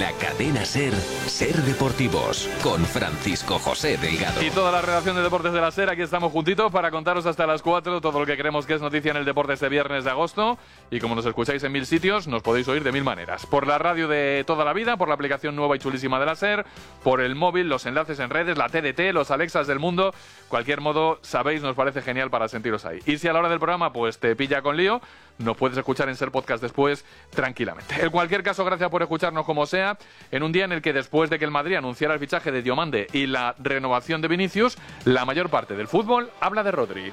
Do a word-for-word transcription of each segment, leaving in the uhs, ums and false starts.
la cadena SER, SER Deportivos, con Francisco José Delgado. Y toda la redacción de Deportes de la SER, aquí estamos juntitos para contaros hasta las cuatro todo lo que creemos que es noticia en el deporte este viernes de agosto. Y como nos escucháis en mil sitios, nos podéis oír de mil maneras. Por la radio de toda la vida, por la aplicación nueva y chulísima de la SER, por el móvil, los enlaces en redes, la T D T, los Alexas del mundo. Cualquier modo, sabéis, nos parece genial para sentiros ahí. Y si a la hora del programa pues te pilla con lío, nos puedes escuchar en SER Podcast después tranquilamente. En cualquier caso, gracias por escucharnos como sea, en un día en el que después de que el Madrid anunciara el fichaje de Diomande y la renovación de Vinicius, la mayor parte del fútbol habla de Rodri.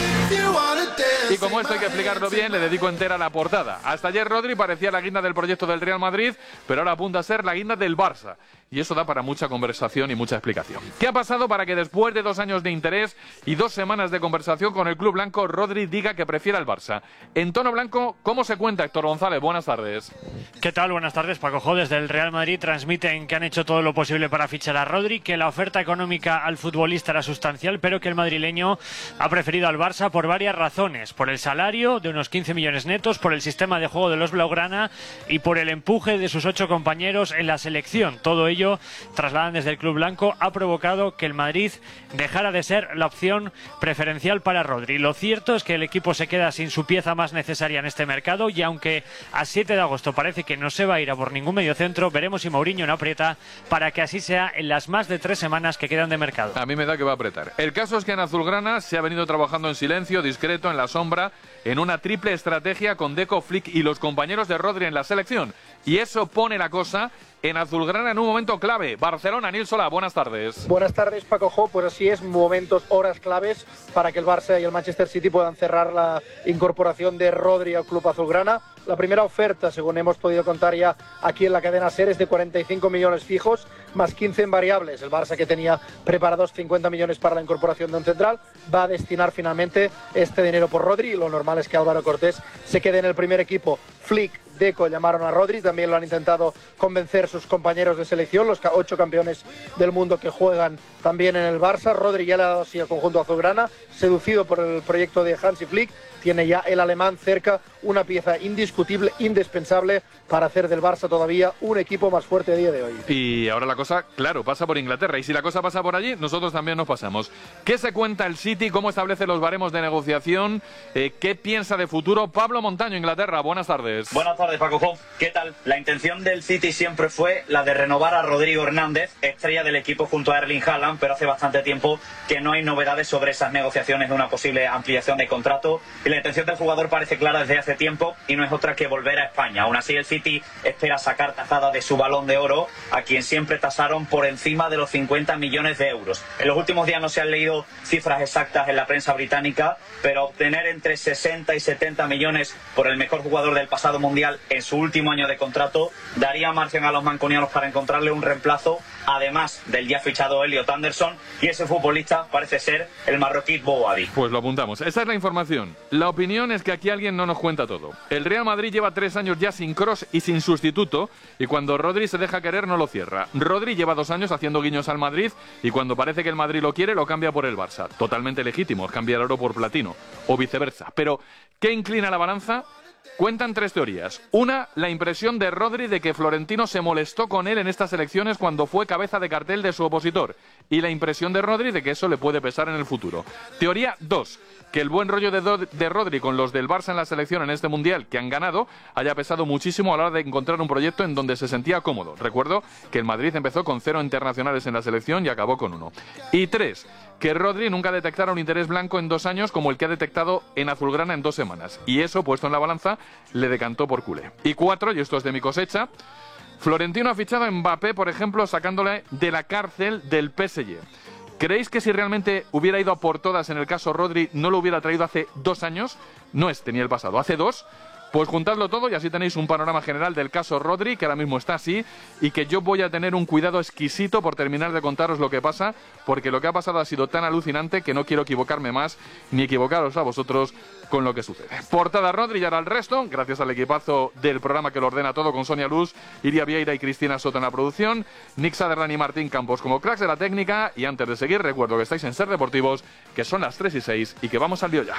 Y como esto hay que explicarlo bien, le dedico entera la portada. Hasta ayer Rodri parecía la guinda del proyecto del Real Madrid, pero ahora apunta a ser la guinda del Barça. Y eso da para mucha conversación y mucha explicación. ¿Qué ha pasado para que después de dos años de interés y dos semanas de conversación con el club blanco, Rodri diga que prefiere al Barça? En tono blanco, ¿cómo se cuenta, Héctor González? Buenas tardes. ¿Qué tal? Buenas tardes, Paco Jo. Desde el Real Madrid transmiten que han hecho todo lo posible para fichar a Rodri, que la oferta económica al futbolista era sustancial, pero que el madrileño ha preferido al Barça por varias razones. Por el salario de unos quince millones netos, por el sistema de juego de los blaugrana y por el empuje de sus ocho compañeros en la selección. Todo ello, trasladan desde el club blanco, ha provocado que el Madrid dejara de ser la opción preferencial para Rodri. Lo cierto es que el equipo se queda sin su pieza más necesaria en este mercado, y aunque a siete de agosto parece que no se va a ir a por ningún mediocentro, veremos si Mourinho no aprieta para que así sea en las más de tres semanas que quedan de mercado. A mí me da que va a apretar. El caso es que en azulgrana se ha venido trabajando en silencio, discreto, en la sombra, en una triple estrategia con Deco, Flick y los compañeros de Rodri en la selección. Y eso pone la cosa en azulgrana en un momento clave. Barcelona, Nil Solà, buenas tardes. Buenas tardes, Paco Jo. Pues así es, momentos, horas claves para que el Barça y el Manchester City puedan cerrar la incorporación de Rodri al club azulgrana. La primera oferta, según hemos podido contar ya aquí en la cadena SER, es de cuarenta y cinco millones fijos, más quince en variables. El Barça, que tenía preparados cincuenta millones para la incorporación de un central, va a destinar finalmente este dinero por Rodri, y lo normal es que Álvaro Cortés se quede en el primer equipo. Flick, Deco llamaron a Rodri, también lo han intentado convencer sus compañeros de selección, los ocho campeones del mundo que juegan también en el Barça. Rodri ya le ha dado así al conjunto azulgrana, seducido por el proyecto de Hansi Flick. Tiene ya el alemán cerca, una pieza indiscutible, indispensable para hacer del Barça todavía un equipo más fuerte a día de hoy. Y ahora la cosa, claro, pasa por Inglaterra. Y si la cosa pasa por allí, nosotros también nos pasamos. ¿Qué se cuenta el City? ¿Cómo establece los baremos de negociación? Eh, ¿Qué piensa de futuro? Pablo Montaño, Inglaterra. Buenas tardes. Buenas tardes, Paco Jo. ¿Qué tal? La intención del City siempre fue la de renovar a Rodrigo Hernández, estrella del equipo junto a Erling Haaland, pero hace bastante tiempo que no hay novedades sobre esas negociaciones de una posible ampliación de contrato. Y la intención del jugador parece clara desde hace tiempo y no es otra que volver a España. Aún así, el City espera sacar tajada de su Balón de Oro, a quien siempre tasaron por encima de los cincuenta millones de euros. En los últimos días no se han leído cifras exactas en la prensa británica, pero obtener entre sesenta y setenta millones por el mejor jugador del pasado mundial en su último año de contrato daría margen a los mancunianos para encontrarle un reemplazo, además del ya fichado Elliot Anderson, y ese futbolista parece ser el marroquí Bouhaddi. Pues lo apuntamos. Esa es la información. La opinión es que aquí alguien no nos cuenta todo. El Real Madrid lleva tres años ya sin Kroos y sin sustituto, y cuando Rodri se deja querer no lo cierra. Rodri lleva dos años haciendo guiños al Madrid, y cuando parece que el Madrid lo quiere, lo cambia por el Barça. Totalmente legítimo, es cambiar oro por platino, o viceversa. Pero, ¿qué inclina la balanza? Cuentan tres teorías. Una, la impresión de Rodri de que Florentino se molestó con él en estas elecciones cuando fue cabeza de cartel de su opositor. Y la impresión de Rodri de que eso le puede pesar en el futuro. Teoría dos, que el buen rollo de, Do de Rodri con los del Barça en la selección en este Mundial que han ganado haya pesado muchísimo a la hora de encontrar un proyecto en donde se sentía cómodo. Recuerdo que el Madrid empezó con cero internacionales en la selección y acabó con uno. Y tres, que Rodri nunca detectara un interés blanco en dos años como el que ha detectado en azulgrana en dos semanas. Y eso, puesto en la balanza, le decantó por culé. Y cuatro, y esto es de mi cosecha, Florentino ha fichado a Mbappé, por ejemplo, sacándole de la cárcel del P S G. ¿Creéis que si realmente hubiera ido a por todas en el caso Rodri no lo hubiera traído hace dos años? No es, tenía el pasado, hace dos. Pues juntadlo todo y así tenéis un panorama general del caso Rodri, que ahora mismo está así, y que yo voy a tener un cuidado exquisito por terminar de contaros lo que pasa, porque lo que ha pasado ha sido tan alucinante que no quiero equivocarme más, ni equivocaros a vosotros con lo que sucede. Portada Rodri y ahora el resto, gracias al equipazo del programa que lo ordena todo, con Sonia Luz, Iria Vieira y Cristina Soto en la producción, Nick Saderlan y Martín Campos como cracks de la técnica, y antes de seguir recuerdo que estáis en SER Deportivos, que son las tres y seis y que vamos al lío ya.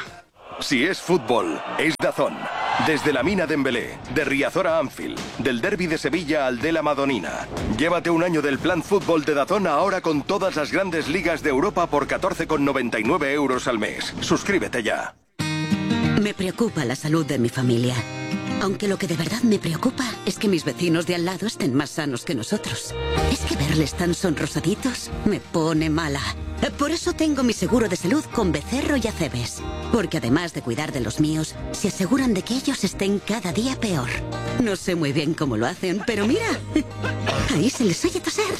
Si es fútbol, es DAZN. Desde la Mina Dembélé, de Riazor a Anfield, del derbi de Sevilla al de la Madonina. Llévate un año del plan fútbol de DAZN ahora con todas las grandes ligas de Europa por catorce con noventa y nueve euros al mes. Suscríbete ya. Me preocupa la salud de mi familia. Aunque lo que de verdad me preocupa es que mis vecinos de al lado estén más sanos que nosotros. Es que verles tan sonrosaditos me pone mala. Por eso tengo mi seguro de salud con Becerro y Acebes. Porque además de cuidar de los míos, se aseguran de que ellos estén cada día peor. No sé muy bien cómo lo hacen, pero mira, ahí se les oye toser.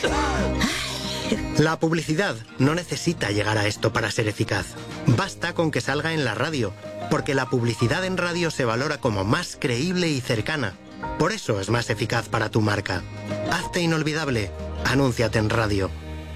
La publicidad no necesita llegar a esto para ser eficaz. Basta con que salga en la radio, porque la publicidad en radio se valora como más creíble y cercana. Por eso es más eficaz para tu marca. Hazte inolvidable. Anúnciate en radio.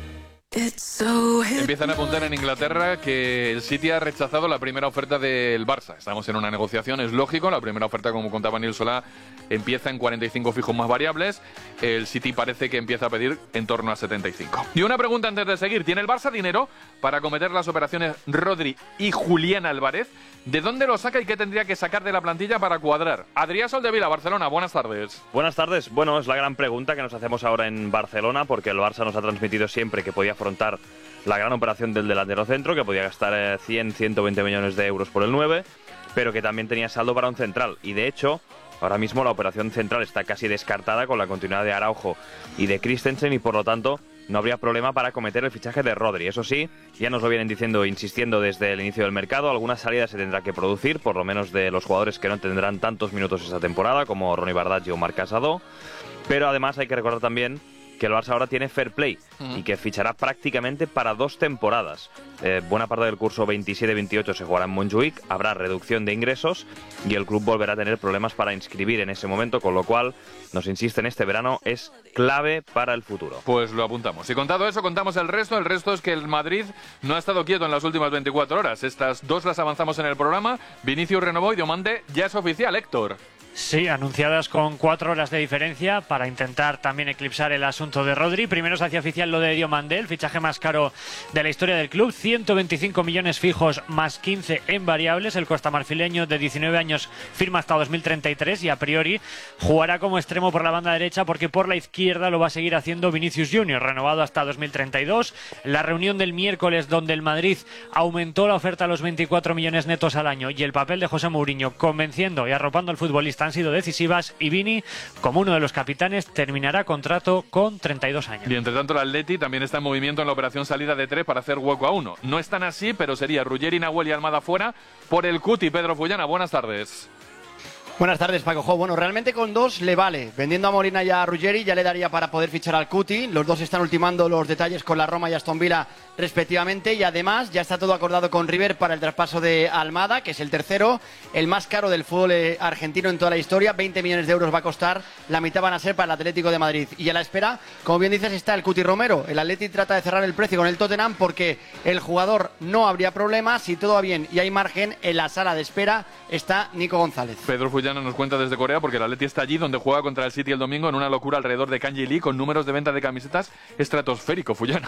Empiezan a apuntar en Inglaterra que el City ha rechazado la primera oferta del Barça. Estamos en una negociación, es lógico. La primera oferta, como contaba Nil Solá, empieza en cuarenta y cinco fijos más variables. El City parece que empieza a pedir en torno a setenta y cinco. Y una pregunta antes de seguir. ¿Tiene el Barça dinero para acometer las operaciones Rodri y Julián Álvarez? ¿De dónde lo saca y qué tendría que sacar de la plantilla para cuadrar? Adrián Soldevila, Barcelona, buenas tardes. Buenas tardes. Bueno, es la gran pregunta que nos hacemos ahora en Barcelona, porque el Barça nos ha transmitido siempre que podía afrontar la gran operación del delantero centro, que podía gastar cien, ciento veinte millones de euros por el nueve, pero que también tenía saldo para un central. Y de hecho, ahora mismo la operación central está casi descartada con la continuidad de Araujo y de Christensen, y por lo tanto no habría problema para acometer el fichaje de Rodri. Eso sí, ya nos lo vienen diciendo, insistiendo desde el inicio del mercado, algunas salidas se tendrá que producir, por lo menos de los jugadores que no tendrán tantos minutos esta temporada, como Ronny Bardach o Marc Casado. Pero además hay que recordar también que el Barça ahora tiene fair play y que fichará prácticamente para dos temporadas. Eh, buena parte del curso veintisiete veintiocho se jugará en Montjuic, habrá reducción de ingresos y el club volverá a tener problemas para inscribir en ese momento, con lo cual, nos insisten, este verano es clave para el futuro. Pues lo apuntamos. Y contado eso, contamos el resto. El resto es que el Madrid no ha estado quieto en las últimas veinticuatro horas. Estas dos las avanzamos en el programa. Vinicius renovó y Diomande ya es oficial, Héctor. Sí, anunciadas con cuatro horas de diferencia para intentar también eclipsar el asunto de Rodri. Primero se hacía oficial lo de Diomande, el fichaje más caro de la historia del club. ciento veinticinco millones fijos más quince en variables. El costamarfileño de diecinueve años firma hasta dos mil treinta y tres y a priori jugará como extremo por la banda derecha, porque por la izquierda lo va a seguir haciendo Vinicius Junior, renovado hasta dos mil treinta y dos. La reunión del miércoles, donde el Madrid aumentó la oferta a los veinticuatro millones netos al año, y el papel de José Mourinho convenciendo y arropando al futbolista han sido decisivas, y Vini, como uno de los capitanes, terminará contrato con treinta y dos años. Y entre tanto el Atleti también está en movimiento en la operación salida de tres para hacer hueco a uno. No es tan así, pero sería Ruggeri, Nahuel y Almada fuera por el Cuti. Pedro Fullana, buenas tardes. Buenas tardes, Paco Jo. Bueno, realmente con dos le vale. Vendiendo a Molina y a Ruggeri ya le daría para poder fichar al Cuti. Los dos están ultimando los detalles con la Roma y Aston Villa respectivamente, y además ya está todo acordado con River para el traspaso de Almada, que es el tercero, el más caro del fútbol argentino en toda la historia. veinte millones de euros va a costar, la mitad van a ser para el Atlético de Madrid. Y a la espera, como bien dices, está el Cuti Romero. El Atleti trata de cerrar el precio con el Tottenham porque el jugador no habría problema. Si todo va bien y hay margen, en la sala de espera está Nico González. Pedro Fullana nos cuenta desde Corea, porque el Atleti está allí donde juega contra el City el domingo, en una locura alrededor de Kang Lee, con números de venta de camisetas estratosférico. Fullana.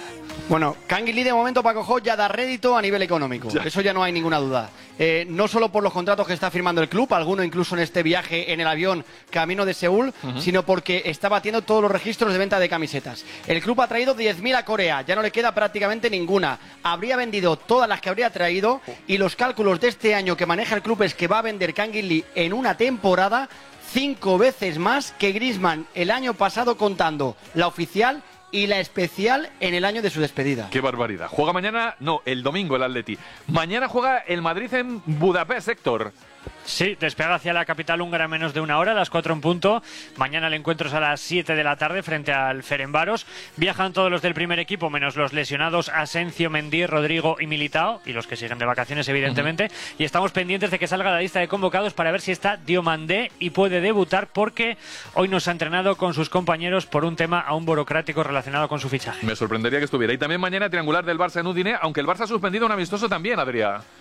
Bueno, Kang Lee de momento, Paco Jo, ya da rédito a nivel económico. Ya. Eso ya no hay ninguna duda. Eh, no solo por los contratos que está firmando el club, alguno incluso en este viaje en el avión camino de Seúl, uh-huh. sino porque está batiendo todos los registros de venta de camisetas. El club ha traído diez mil a Corea, ya no le queda prácticamente ninguna. Habría vendido todas las que habría traído, y los cálculos de este año que maneja el club es que va a vender Kang Lee en una temporada cinco veces más que Griezmann el año pasado, contando la oficial y la especial en el año de su despedida. ¡Qué barbaridad! Juega mañana, no, el domingo el Atleti. Mañana juega el Madrid en Budapest, Héctor. Sí, despega hacia la capital húngara en menos de una hora, a las cuatro en punto. Mañana el encuentro es a las siete de la tarde frente al Ferencváros. Viajan todos los del primer equipo, menos los lesionados Asensio, Mendy, Rodrigo y Militao, y los que siguen de vacaciones, evidentemente. Uh-huh. Y estamos pendientes de que salga la lista de convocados para ver si está Diomandé y puede debutar, porque hoy nos ha entrenado con sus compañeros por un tema aún burocrático relacionado con su fichaje. Me sorprendería que estuviera. Y también mañana triangular del Barça en Udine, aunque el Barça ha suspendido un amistoso también, Adrián.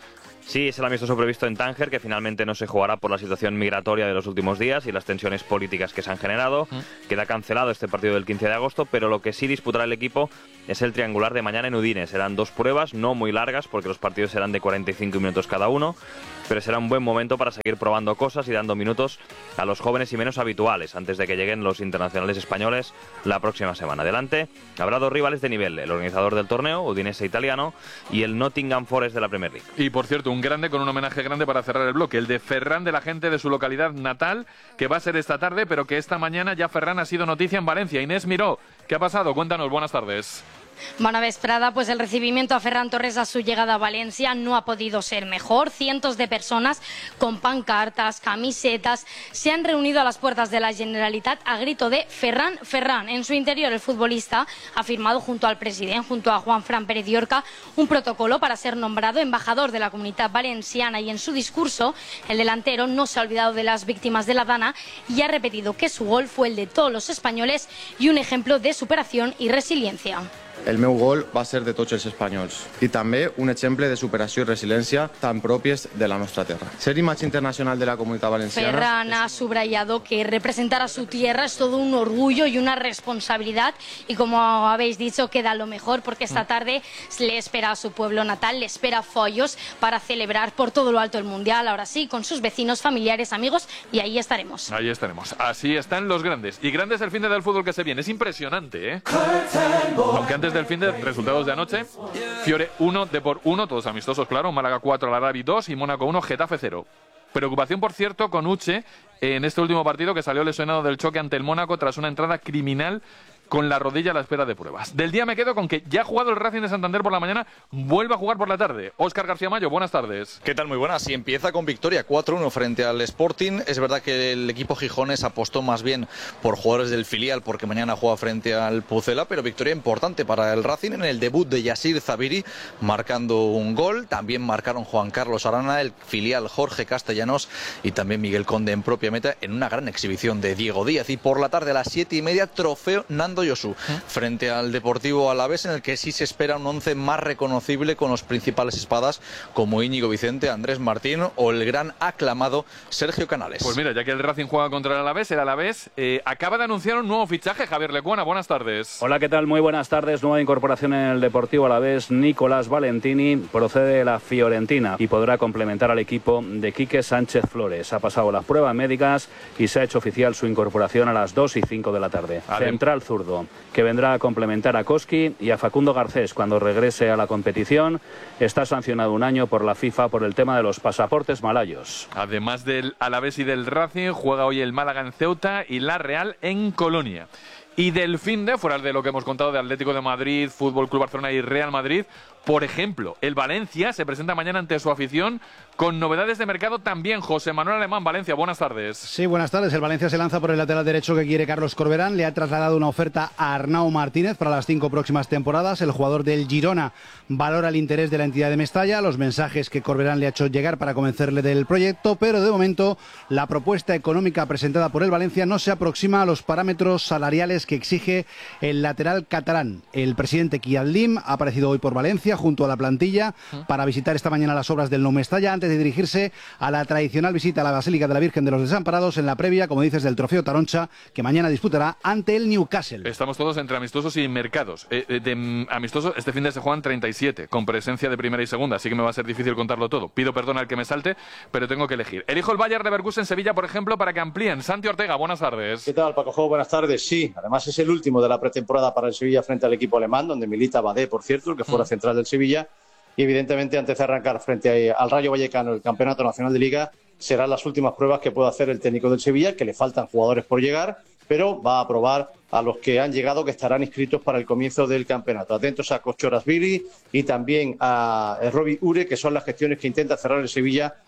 Sí, es el amistoso previsto en Tánger, que finalmente no se jugará por la situación migratoria de los últimos días y las tensiones políticas que se han generado. Mm. Queda cancelado este partido del quince de agosto, pero lo que sí disputará el equipo es el triangular de mañana en Udine. Serán dos pruebas, no muy largas, porque los partidos serán de cuarenta y cinco minutos cada uno, pero será un buen momento para seguir probando cosas y dando minutos a los jóvenes y menos habituales, antes de que lleguen los internacionales españoles la próxima semana. Adelante habrá dos rivales de nivel, el organizador del torneo, Udinese italiano, y el Nottingham Forest de la Premier League. Y por cierto, un grande con un homenaje grande para cerrar el bloque, el de Ferran, de la gente de su localidad natal, que va a ser esta tarde, pero que esta mañana ya Ferran ha sido noticia en Valencia. Inés Miró, ¿qué ha pasado? Cuéntanos, buenas tardes. Bona vesprada, pues el recibimiento a Ferran Torres a su llegada a Valencia no ha podido ser mejor. Cientos de personas con pancartas, camisetas, se han reunido a las puertas de la Generalitat a grito de Ferran, Ferran. En su interior, el futbolista ha firmado junto al presidente, junto a Juan Fran Pérez Llorca, un protocolo para ser nombrado embajador de la Comunitat Valenciana, y en su discurso el delantero no se ha olvidado de las víctimas de la Dana y ha repetido que su gol fue el de todos los españoles y un ejemplo de superación y resiliencia. El meu gol va ser de tots els espanyols i també un exemple de superació i resiliència tan pròpies de la nostra terra. Ser imatge internacional de la Comunitat Valenciana... Ferran ha subrayado que representar a su tierra es todo un orgullo y una responsabilidad, y como habéis dicho, queda lo mejor porque esta tarde le espera a su pueblo natal, le espera Follos para celebrar por todo lo alto el Mundial, ahora sí, con sus vecinos, familiares, amigos, y ahí estaremos. Ahí estaremos. Así están los grandes. Y grandes el fin de del fútbol que se viene. Es impresionante, ¿eh? Aunque antes del fin de resultados de anoche, Fiore uno, Depor uno, todos amistosos, claro, Málaga cuatro, Larabi dos y Mónaco uno, Getafe cero. Preocupación, por cierto, con Uche en este último partido, que salió lesionado del choque ante el Mónaco tras una entrada criminal con la rodilla a la espera de pruebas. Del día me quedo con que ya ha jugado el Racing de Santander por la mañana, vuelve a jugar por la tarde. Óscar García Mayo, buenas tardes. ¿Qué tal? Muy buenas. Y empieza con victoria cuatro uno frente al Sporting. Es verdad que el equipo gijones apostó más bien por jugadores del filial porque mañana juega frente al Pucela, pero victoria importante para el Racing en el debut de Yassir Zabiri, marcando un gol. También marcaron Juan Carlos Arana, el filial Jorge Castellanos y también Miguel Conde en propia meta, en una gran exhibición de Diego Díaz. Y por la tarde a las siete y media, trofeo Nando Yosu frente al Deportivo Alavés, en el que sí se espera un once más reconocible con los principales espadas como Íñigo Vicente, Andrés Martín o el gran aclamado Sergio Canales. Pues mira, ya que el Racing juega contra el Alavés, el Alavés eh, acaba de anunciar un nuevo fichaje. Javier Lecuona, buenas tardes. Hola, ¿qué tal? Muy buenas tardes. Nueva incorporación en el Deportivo Alavés. Nicolás Valentini procede de la Fiorentina y podrá complementar al equipo de Quique Sánchez Flores. Ha pasado las pruebas médicas y se ha hecho oficial su incorporación a las dos y cinco de la tarde. Adem Central zurdo, que vendrá a complementar a Koski y a Facundo Garcés cuando regrese a la competición. Está sancionado un año por la FIFA por el tema de los pasaportes malayos. Además del Alavés y del Racing, juega hoy el Málaga en Ceuta y la Real en Colonia. Y del finde, fuera de lo que hemos contado de Atlético de Madrid, Fútbol Club Barcelona y Real Madrid, por ejemplo, el Valencia se presenta mañana ante su afición con novedades de mercado también. José Manuel Alemán, Valencia, buenas tardes. Sí, buenas tardes. El Valencia se lanza por el lateral derecho que quiere Carlos Corberán. Le ha trasladado una oferta a Arnau Martínez para las cinco próximas temporadas. El jugador del Girona valora el interés de la entidad de Mestalla, los mensajes que Corberán le ha hecho llegar para convencerle del proyecto, pero de momento la propuesta económica presentada por el Valencia no se aproxima a los parámetros salariales que exige el lateral catalán. El presidente Kiadlim ha aparecido hoy por Valencia junto a la plantilla para visitar esta mañana las obras del Nou Mestalla antes de dirigirse a la tradicional visita a la Basílica de la Virgen de los Desamparados en la previa, como dices, del Trofeo Taroncha, que mañana disputará ante el Newcastle. Estamos todos entre amistosos y mercados. Eh, eh, de mm, amistosos, este fin de se juegan treinta y siete, con presencia de primera y segunda, así que me va a ser difícil contarlo todo. Pido perdón al que me salte, pero tengo que elegir. Elijo el Bayern Leverkusen en Sevilla, por ejemplo, para que amplíen. Santi Ortega, buenas tardes. ¿Qué tal, Paco Jo? Buenas tardes. Sí, además es el último de la pretemporada para el Sevilla frente al equipo alemán, donde milita Badé, por cierto, el que fuera mm. central del Sevilla. Y evidentemente antes de arrancar frente al Rayo Vallecano el Campeonato Nacional de Liga serán las últimas pruebas que puede hacer el técnico del Sevilla, que le faltan jugadores por llegar, pero va a probar a los que han llegado, que estarán inscritos para el comienzo del campeonato. Atentos a Kochorasvili y también a Robbie Ure, que son las gestiones que intenta cerrar el Sevilla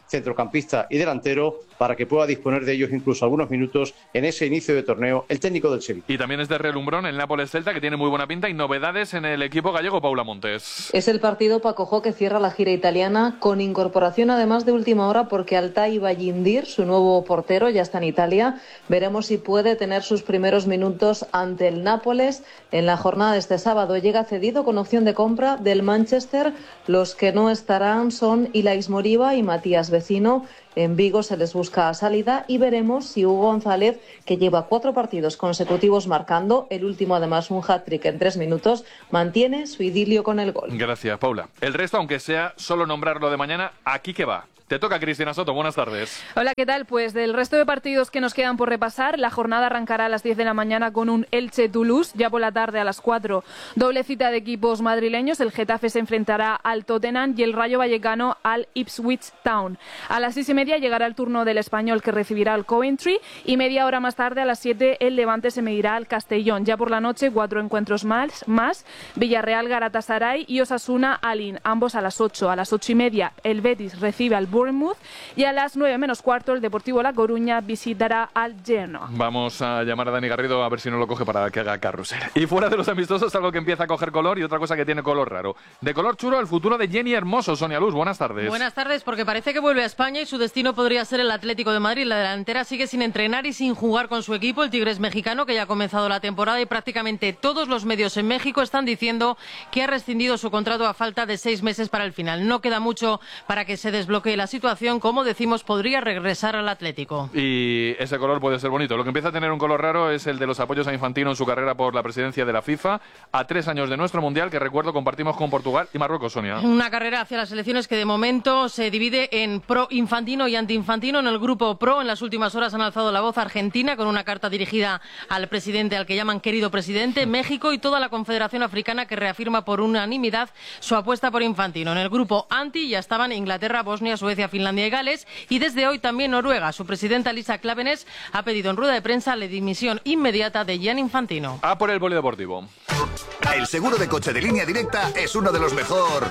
centrocampista y delantero, para que pueda disponer de ellos incluso algunos minutos en ese inicio de torneo el técnico del Sevilla. Y también es de relumbrón el Nápoles-Celta, que tiene muy buena pinta, y novedades en el equipo gallego. Paula Montes. Es el partido Paco que cierra la gira italiana, con incorporación además de última hora, porque Altay Bayindir, su nuevo portero, ya está en Italia. Veremos si puede tener sus primeros minutos ante el Nápoles en la jornada de este sábado. Llega cedido con opción de compra del Manchester. Los que no estarán son Ilaix Moriba y Matías Vecino. En Vigo se les busca salida y veremos si Hugo González, que lleva cuatro partidos consecutivos marcando, el último además un hat-trick en tres minutos, mantiene su idilio con el gol. Gracias, Paula. El resto, aunque sea solo nombrarlo de mañana, aquí que va. Te toca, Cristina Soto. Buenas tardes. Hola, ¿qué tal? Pues del resto de partidos que nos quedan por repasar, la jornada arrancará a las diez de la mañana con un Elche-Toulouse, ya por la tarde a las cuatro. Doble cita de equipos madrileños, el Getafe se enfrentará al Tottenham y el Rayo Vallecano al Ipswich Town. A las seis y media llegará el turno del Español, que recibirá al Coventry, y media hora más tarde, a las siete, el Levante se medirá al Castellón. Ya por la noche, cuatro encuentros más, más Villarreal-Galatasaray y Osasuna-Alin, ambos a las ocho. A las ocho y media, el Betis recibe al Bournemouth, y a las nueve menos cuarto el Deportivo La Coruña visitará al Genoa. Vamos a llamar a Dani Garrido a ver si no lo coge para que haga carrusel. Y fuera de los amistosos, algo que empieza a coger color y otra cosa que tiene color raro. De color chulo, el futuro de Jenny Hermoso. Sonia Luz, buenas tardes. Buenas tardes, porque parece que vuelve a España y su destino podría ser el Atlético de Madrid. La delantera sigue sin entrenar y sin jugar con su equipo, el Tigres mexicano, que ya ha comenzado la temporada, y prácticamente todos los medios en México están diciendo que ha rescindido su contrato a falta de seis meses para el final. No queda mucho para que se desbloquee la situación. Como decimos, podría regresar al Atlético. Y ese color puede ser bonito. Lo que empieza a tener un color raro es el de los apoyos a Infantino en su carrera por la presidencia de la FIFA, a tres años de nuestro Mundial, que recuerdo compartimos con Portugal y Marruecos, Sonia. Una carrera hacia las elecciones que de momento se divide en pro-infantino y anti-infantino. En el grupo pro, en las últimas horas han alzado la voz Argentina, con una carta dirigida al presidente, al que llaman querido presidente, México y toda la Confederación Africana, que reafirma por unanimidad su apuesta por Infantino. En el grupo anti ya estaban Inglaterra, Bosnia, Suecia, Finlandia y Gales, y desde hoy también Noruega. Su presidenta Lisa Klavenes ha pedido en rueda de prensa la dimisión inmediata de Gianni Infantino. A por el polideportivo. El seguro de coche de Línea Directa es uno de los mejor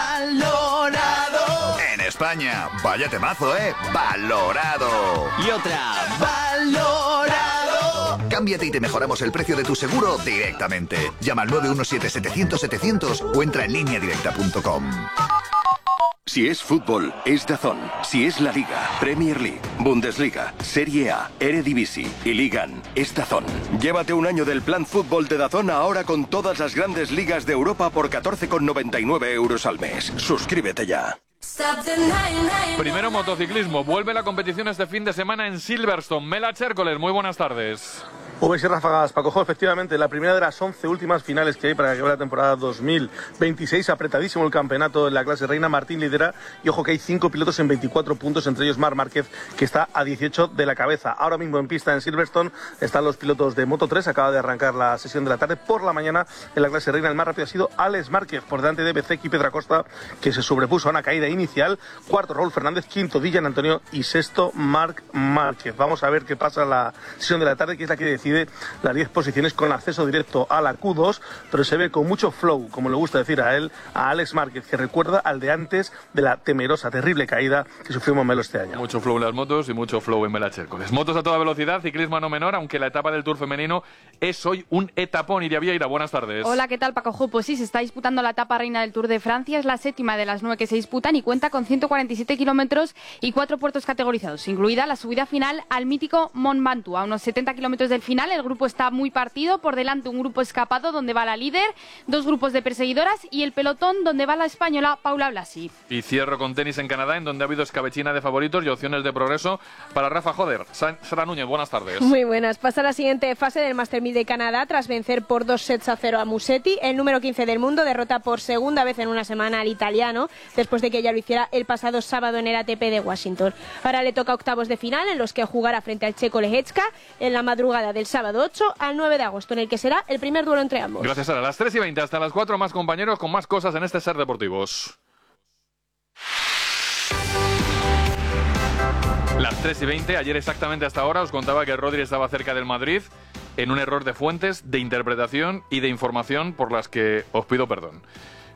valorado en España. Vaya temazo, ¿eh? Valorado. Y otra, valorado. Cámbiate y te mejoramos el precio de tu seguro directamente. Llama al nueve uno siete, setecientos, setecientos o entra en línea directa punto com. Si es fútbol, es DAZN. Si es la Liga, Premier League, Bundesliga, Serie A, Eredivisie y Ligan, es DAZN. Llévate un año del plan fútbol de DAZN ahora con todas las grandes ligas de Europa por catorce con noventa y nueve euros al mes. Suscríbete ya. Primero motociclismo. Vuelve la competición este fin de semana en Silverstone. Mela Chércoles, muy buenas tardes. V S ráfagas, Paco, efectivamente, la primera de las once últimas finales que hay para que acabe la temporada dos mil veintiséis. Apretadísimo el campeonato en la clase reina. Martín lidera y ojo que hay cinco pilotos en veinticuatro puntos, entre ellos Marc Márquez, que está a dieciocho de la cabeza. Ahora mismo en pista en Silverstone están los pilotos de Moto tres. Acaba de arrancar la sesión de la tarde. Por la mañana en la clase reina el más rápido ha sido Alex Márquez, por delante de Bezzecchi y Pedro Acosta, que se sobrepuso a una caída inicial. Cuarto Raúl Fernández, quinto Dillan Antonio y sexto Marc Márquez. Vamos a ver qué pasa en la sesión de la tarde, que es la que decide las diez posiciones con acceso directo a la Q dos, pero se ve con mucho flow, como le gusta decir a él, a Alex Márquez, que recuerda al de antes de la temerosa, terrible caída que sufrió Momelo este año. Mucho flow en las motos y mucho flow en Mela Chércoles. Motos a toda velocidad, ciclismo a no menor, aunque la etapa del Tour femenino es hoy un etapón. Iria Vieira, buenas tardes. Hola, ¿qué tal, Paco? Pues sí, se está disputando la etapa reina del Tour de Francia, es la séptima de las nueve que se disputan y cuenta con ciento cuarenta y siete kilómetros y cuatro puertos categorizados, incluida la subida final al mítico Mont Ventoux. A unos setenta kilómetros del final, el grupo está muy partido, por delante un grupo escapado donde va la líder, dos grupos de perseguidoras y el pelotón donde va la española Paula Blasi. Y cierro con tenis en Canadá, en donde ha habido escabechina de favoritos y opciones de progreso para Rafa Joder. Sara Núñez, buenas tardes. Muy buenas. Pasa la siguiente fase del Master mil de Canadá tras vencer por dos sets a cero a Musetti. El número quince del mundo derrota por segunda vez en una semana al italiano, después de que ya lo hiciera el pasado sábado en el A T P de Washington. Ahora le toca octavos de final, en los que jugará frente al checo Lehecka en la madrugada del sábado ocho al nueve de agosto, en el que será el primer duelo entre ambos. Gracias, Sara. A las tres y veinte hasta las cuatro, más compañeros con más cosas en este Ser Deportivos. Las tres y veinte, ayer exactamente hasta ahora os contaba que Rodri estaba cerca del Madrid en un error de fuentes, de interpretación y de información por las que os pido perdón.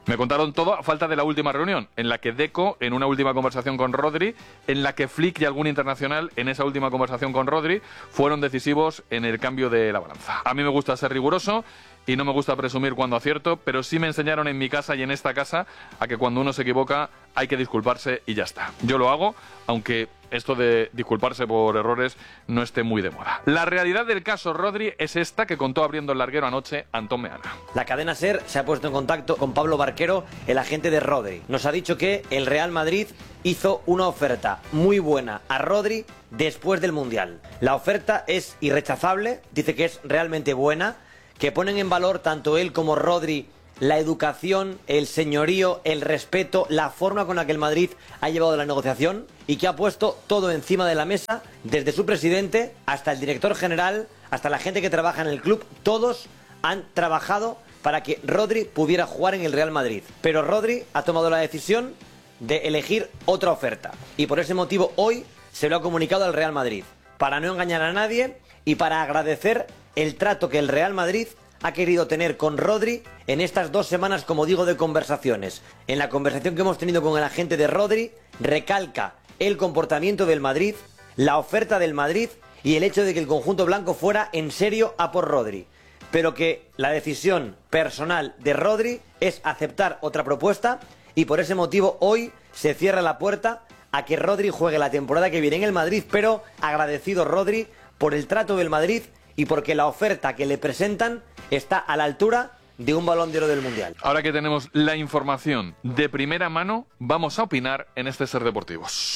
Me contaron todo a falta de la última reunión, en la que Deco, en una última conversación con Rodri, en la que Flick y algún internacional, en esa última conversación con Rodri, fueron decisivos en el cambio de la balanza. A mí me gusta ser riguroso y no me gusta presumir cuando acierto, pero sí me enseñaron en mi casa y en esta casa a que cuando uno se equivoca hay que disculparse y ya está. Yo lo hago, aunque esto de disculparse por errores no esté muy de moda. La realidad del caso Rodri es esta que contó abriendo el larguero anoche Antón Meana. La cadena SER se ha puesto en contacto con Pablo Barquero, el agente de Rodri. Nos ha dicho que el Real Madrid hizo una oferta muy buena a Rodri después del Mundial. La oferta es irrechazable, dice que es realmente buena, que ponen en valor tanto él como Rodri la educación, el señorío, el respeto, la forma con la que el Madrid ha llevado la negociación y que ha puesto todo encima de la mesa, desde su presidente hasta el director general, hasta la gente que trabaja en el club. Todos han trabajado para que Rodri pudiera jugar en el Real Madrid. Pero Rodri ha tomado la decisión de elegir otra oferta y por ese motivo hoy se lo ha comunicado al Real Madrid, para no engañar a nadie y para agradecer el trato que el Real Madrid ha querido tener con Rodri en estas dos semanas, como digo, de conversaciones. En la conversación que hemos tenido con el agente de Rodri, recalca el comportamiento del Madrid, la oferta del Madrid y el hecho de que el conjunto blanco fuera en serio a por Rodri. Pero que la decisión personal de Rodri es aceptar otra propuesta y por ese motivo hoy se cierra la puerta a que Rodri juegue la temporada que viene en el Madrid, pero agradecido Rodri por el trato del Madrid y porque la oferta que le presentan está a la altura de un Balón de Oro del Mundial. Ahora que tenemos la información de primera mano, vamos a opinar en este Ser Deportivos.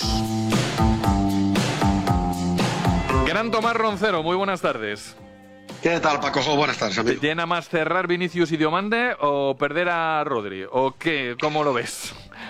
Gran Tomás Roncero, muy buenas tardes. ¿Qué tal, Pacojo? Buenas tardes, amigo. ¿Te llena más cerrar Vinicius y Diomande o perder a Rodri? ¿O qué? ¿Cómo lo ves?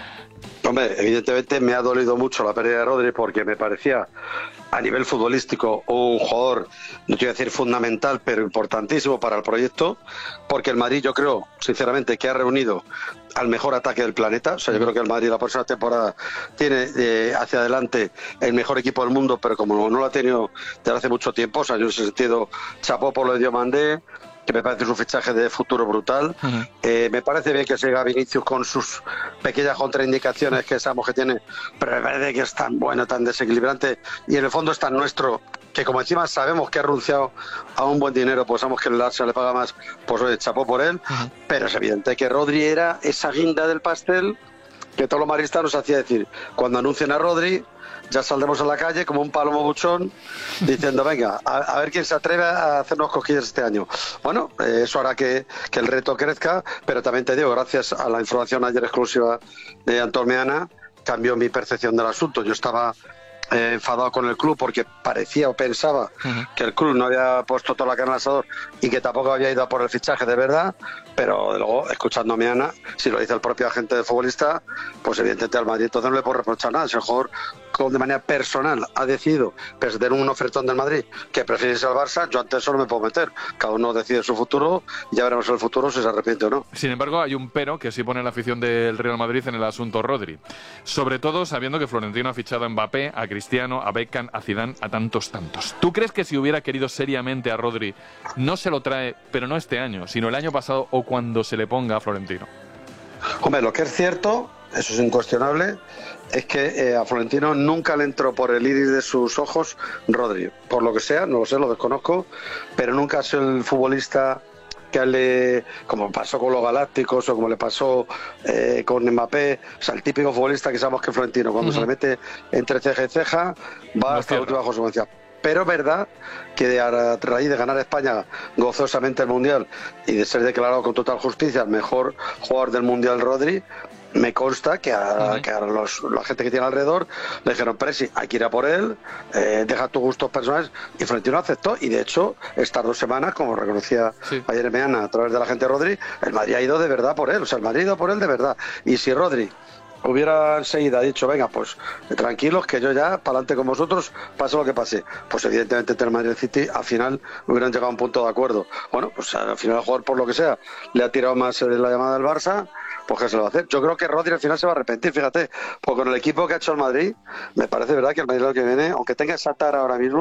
Hombre, evidentemente me ha dolido mucho la pérdida de Rodri porque me parecía a nivel futbolístico un jugador, no te voy a decir fundamental, pero importantísimo para el proyecto, porque el Madrid yo creo, sinceramente, que ha reunido al mejor ataque del planeta. O sea, yo creo que el Madrid la próxima temporada tiene eh, hacia adelante el mejor equipo del mundo, pero como no lo ha tenido desde hace mucho tiempo, o sea, yo en ese sentido chapó por lo de Diomandé, que me parece un fichaje de futuro brutal. Uh-huh. Eh, me parece bien que siga Vinicius con sus pequeñas contraindicaciones que sabemos que tiene, pero me parece que es tan bueno, tan desequilibrante y en el fondo es tan nuestro, que como encima sabemos que ha renunciado a un buen dinero, pues sabemos que el Barça le paga más, pues oye, chapó por él. Uh-huh. Pero es evidente que Rodri era esa guinda del pastel que todos los madridistas nos hacía decir, cuando anuncien a Rodri, ya saldremos a la calle como un palomo buchón diciendo, venga, a, a ver quién se atreve a hacernos cosquillas este año. Bueno, eh, eso hará que, que el reto crezca, pero también te digo, gracias a la información ayer exclusiva de Antón Meana, cambió mi percepción del asunto. Yo estaba eh, enfadado con el club porque parecía o pensaba uh-huh. que el club no había puesto toda la carne al asador y que tampoco había ido a por el fichaje de verdad, pero luego, escuchando a Meana, si lo dice el propio agente de futbolista, pues evidentemente al Madrid entonces no le puedo reprochar nada. Si el jugador de manera personal ha decidido perder un ofertón del Madrid que prefiere irse al Barça, yo antes eso no me puedo meter. Cada uno decide su futuro y ya veremos en el futuro si se arrepiente o no. Sin embargo, hay un pero que sí pone la afición del Real Madrid en el asunto Rodri. Sobre todo sabiendo que Florentino ha fichado a Mbappé, a Cristiano, a Beckham, a Zidane, a tantos, tantos. ¿Tú crees que si hubiera querido seriamente a Rodri, no se lo trae, pero no este año, sino el año pasado o cuando se le ponga a Florentino? Hombre, lo que es cierto, eso es incuestionable, es que eh, a Florentino nunca le entró por el iris de sus ojos Rodri. Por lo que sea, no lo sé, lo desconozco, pero nunca ha sido el futbolista que le, como pasó con los Galácticos o como le pasó eh, con Mbappé, o sea, el típico futbolista que sabemos que Florentino, cuando uh-huh. se le mete entre ceja y ceja, va no hasta la última consecuencia. Pero es verdad que a raíz de ganar España gozosamente el Mundial y de ser declarado con total justicia el mejor jugador del Mundial Rodri, me consta que a, uh-huh. que a los, la gente que tiene alrededor le dijeron, Presi, hay que ir a por él, eh, deja tus gustos personales, y Florentino aceptó, y de hecho estas dos semanas, como reconocía sí. ayer Meana a través de la gente de Rodri, el Madrid ha ido de verdad por él, o sea, el Madrid ha ido por él de verdad, y si Rodri hubiera enseguida dicho, venga, pues tranquilos, que yo ya, para adelante con vosotros, pase lo que pase, pues evidentemente entre el Madrid y el City al final hubieran llegado a un punto de acuerdo. Bueno, pues al final el jugador, por lo que sea, le ha tirado más la llamada del Barça, pues ¿qué se lo va a hacer? Yo creo que Rodri al final se va a arrepentir, fíjate, porque con el equipo que ha hecho el Madrid, me parece verdad que el Madrid lo que viene, aunque tenga esa tara ahora mismo,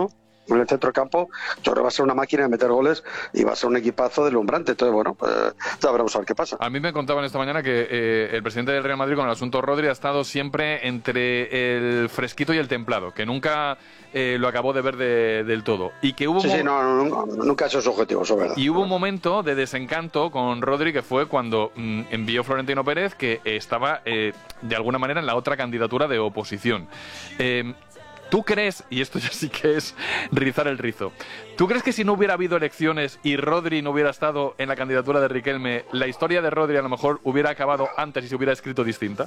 en el centro del campo, yo creo que va a ser una máquina de meter goles y va a ser un equipazo deslumbrante. Entonces, bueno, eh, ya veremos a ver qué pasa. A mí me contaban esta mañana que eh, el presidente del Real Madrid con el asunto Rodri ha estado siempre entre el fresquito y el templado, que nunca eh, lo acabó de ver de, del todo. Y que hubo sí, sí, no, no, no, nunca ha hecho su objetivo, eso es verdad. Y hubo un momento de desencanto con Rodri que fue cuando mm, envió Florentino Pérez, que eh, estaba eh, de alguna manera en la otra candidatura de oposición. Eh, ¿Tú crees, y esto ya sí que es rizar el rizo, ¿tú crees que si no hubiera habido elecciones y Rodri no hubiera estado en la candidatura de Riquelme, la historia de Rodri a lo mejor hubiera acabado antes y se hubiera escrito distinta?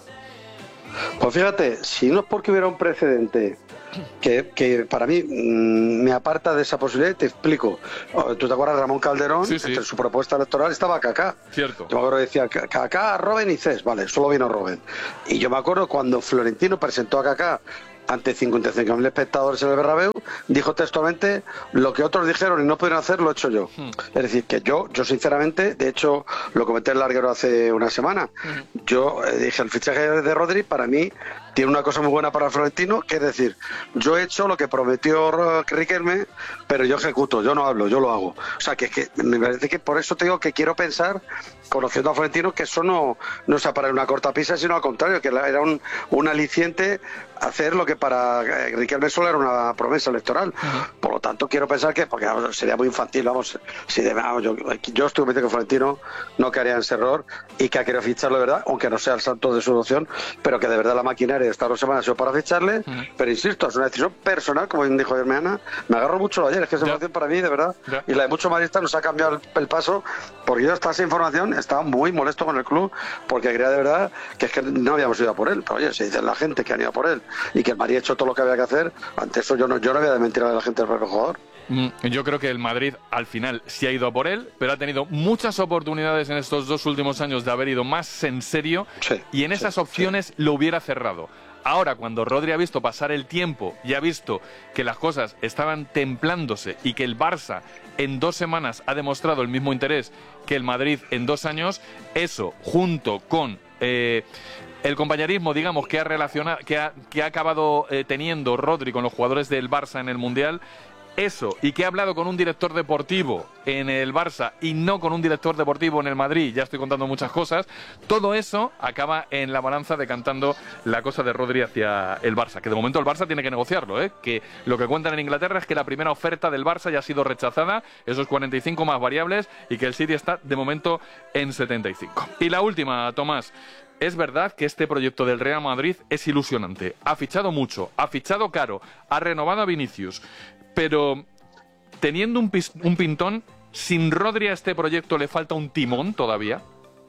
Pues fíjate, si no es porque hubiera un precedente que, que para mí mmm, me aparta de esa posibilidad, te explico. ¿Tú te acuerdas de Ramón Calderón? Sí, sí. Entre su propuesta electoral estaba Kaká. Cierto. Yo me acuerdo que decía Kaká, Robben y Cés. Vale, solo vino Robben. Y yo me acuerdo cuando Florentino presentó a Kaká ante cincuenta y cinco mil espectadores en el Bernabéu, dijo textualmente: lo que otros dijeron y no pudieron hacer, lo he hecho yo. Hmm. Es decir, que yo, yo sinceramente, de hecho, lo comenté en Larguero hace una semana, hmm. yo eh, dije, el fichaje de Rodri, para mí, tiene una cosa muy buena para Florentino, que es decir, yo he hecho lo que prometió Riquelme, pero yo ejecuto, yo no hablo, yo lo hago. O sea, que es que me parece que por eso te digo que quiero pensar, conociendo a Florentino, que eso no, no sea para una cortapisa, sino al contrario, que era un, un aliciente hacer lo que para Riquelme solo era una promesa electoral. Uh-huh. Por lo tanto, quiero pensar que, porque vamos, sería muy infantil, vamos, si de, vamos yo, yo estoy convencido que Florentino no caería en ese error y que ha querido ficharlo de verdad, aunque no sea el santo de su devoción, pero que de verdad la maquinaria de estas dos semanas ha sido para ficharle. Uh-huh. Pero insisto, es una decisión personal, como dijo Hermeana, me agarro mucho ayer, es que esa información para mí, de verdad, yeah. y la de muchos madridistas nos ha cambiado el, el paso, porque yo hasta esa información estaba muy molesto con el club, porque creía de verdad que es que no habíamos ido a por él. Pero oye, se dice la gente que han ido a por él y que el Madrid ha hecho todo lo que había que hacer, ante eso yo no, yo no había de mentir a la gente del propio jugador. Yo creo que el Madrid al final sí ha ido a por él, pero ha tenido muchas oportunidades en estos dos últimos años de haber ido más en serio, sí, y en esas sí, opciones sí. lo hubiera cerrado. Ahora, cuando Rodri ha visto pasar el tiempo y ha visto que las cosas estaban templándose y que el Barça en dos semanas ha demostrado el mismo interés que el Madrid en dos años, eso junto con eh, el compañerismo, digamos, que ha, relacionado, que ha, que ha acabado eh, teniendo Rodri con los jugadores del Barça en el Mundial, eso, y que ha hablado con un director deportivo en el Barça y no con un director deportivo en el Madrid, ya estoy contando muchas cosas, todo eso acaba en la balanza decantando la cosa de Rodri hacia el Barça, que de momento el Barça tiene que negociarlo, ¿eh? Que lo que cuentan en Inglaterra es que la primera oferta del Barça ya ha sido rechazada, esos cuarenta y cinco más variables, y que el City está de momento en setenta y cinco. Y la última, Tomás. Es verdad que este proyecto del Real Madrid es ilusionante. Ha fichado mucho, ha fichado caro, ha renovado a Vinicius, pero teniendo un, un pintón, ¿sin Rodri a este proyecto le falta un timón todavía?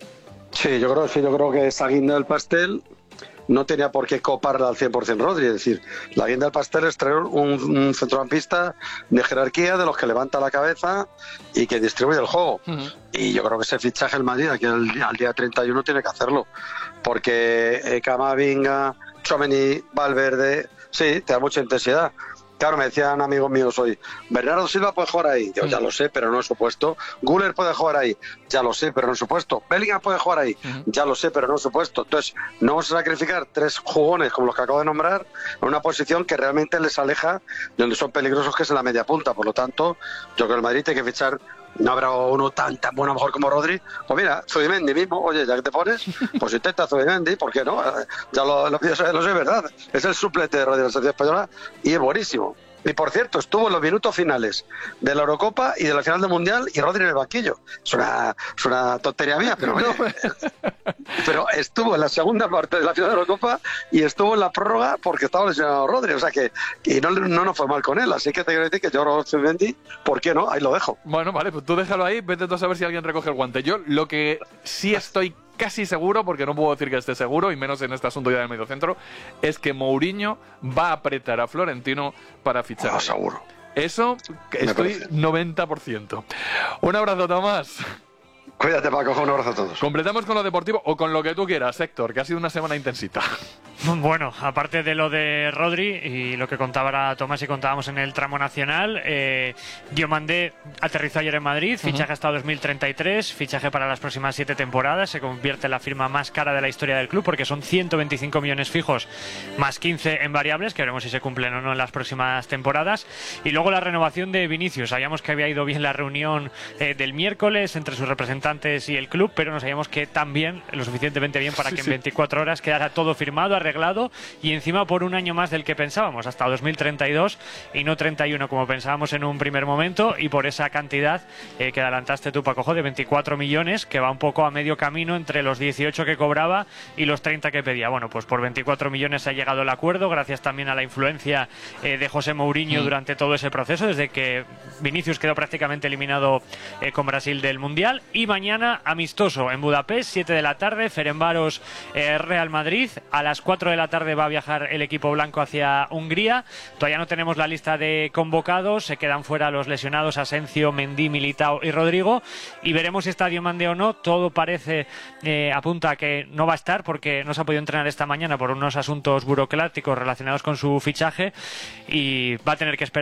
Sí, yo creo, sí, yo creo que esa guinda del pastel no tenía por qué coparla al cien por ciento Rodri. Es decir, la guinda del pastel es traer un, un centrocampista de jerarquía, de los que levanta la cabeza y que distribuye el juego. Uh-huh. Y yo creo que ese fichaje el Madrid aquí al, al día treinta y uno tiene que hacerlo, porque eh, Camavinga, Tchouaméni, Valverde, sí, te da mucha intensidad. Claro, me decían amigos míos hoy, Bernardo Silva puede jugar ahí. Yo ya lo sé, pero no en su puesto. Güler puede jugar ahí. Ya lo sé, pero no en su puesto. Bellingham puede jugar ahí. Uh-huh. Ya lo sé, pero no en su puesto. Entonces, no vamos a sacrificar tres jugones como los que acabo de nombrar en una posición que realmente les aleja de donde son peligrosos, que es en la media punta. Por lo tanto, yo creo que el Madrid tiene que fichar. No habrá uno tan tan bueno a lo mejor como Rodri. Pues mira, Zubimendi mismo, oye, ya que te pones, pues intenta Zubimendi, ¿por qué no? Ya lo, lo, lo, lo sé, ¿verdad? Es el suplente de Rodri de la selección española y es buenísimo. Y por cierto, estuvo en los minutos finales de la Eurocopa y de la final del Mundial y Rodri en el banquillo. Es una, es una tontería mía, pero, oye, pero estuvo en la segunda parte de la final de la Eurocopa y estuvo en la prórroga porque estaba lesionado Rodri. O sea que y no, no nos fue mal con él. Así que te quiero decir que yo, Rodri, ¿por qué no? Ahí lo dejo. Bueno, vale, pues tú déjalo ahí, vete tú a saber si alguien recoge el guante. Yo lo que sí estoy casi seguro, porque no puedo decir que esté seguro, y menos en este asunto ya del mediocentro, es que Mourinho va a apretar a Florentino para fichar. No, seguro. Eso estoy noventa por ciento. Un abrazo, Tomás. Cuídate, Paco, un abrazo a todos. Completamos con lo deportivo o con lo que tú quieras, Héctor, que ha sido una semana intensita. Bueno, aparte de lo de Rodri y lo que contaba ahora Tomás y contábamos en el tramo nacional, eh, Diomandé aterrizó ayer en Madrid, fichaje uh-huh. hasta dos mil treinta y tres, fichaje para las próximas siete temporadas, se convierte en la firma más cara de la historia del club porque son ciento veinticinco millones fijos más quince en variables, que veremos si se cumplen o no en las próximas temporadas. Y luego la renovación de Vinicius, sabíamos que había ido bien la reunión eh, del miércoles entre sus representantes y el club, pero no sabíamos que tan bien, lo suficientemente bien para sí, que sí. en veinticuatro horas quedara todo firmado, arreglado y encima por un año más del que pensábamos, hasta dos mil treinta y dos y no treinta y uno como pensábamos en un primer momento, y por esa cantidad eh, que adelantaste tú, Paco, de veinticuatro millones, que va un poco a medio camino entre los dieciocho que cobraba y los treinta que pedía. Bueno, pues por veinticuatro millones ha llegado el acuerdo, gracias también a la influencia eh, de José Mourinho mm. durante todo ese proceso, desde que Vinicius quedó prácticamente eliminado eh, con Brasil del Mundial. Y mañana amistoso en Budapest, siete de la tarde, Ferencváros eh, Real Madrid. A las cuatro de la tarde va a viajar el equipo blanco hacia Hungría. Todavía no tenemos la lista de convocados, se quedan fuera los lesionados Asensio, Mendy, Militao y Rodrigo, y veremos si está Diomandé o no. Todo parece eh, apunta a que no va a estar porque no se ha podido entrenar esta mañana por unos asuntos burocráticos relacionados con su fichaje y va a tener que esperar